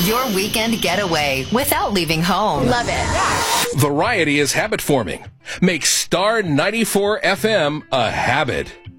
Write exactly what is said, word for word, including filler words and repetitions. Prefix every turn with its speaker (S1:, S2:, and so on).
S1: Your weekend getaway without leaving home.
S2: Love it.
S3: Variety is habit forming. Make Star ninety-four F M a habit.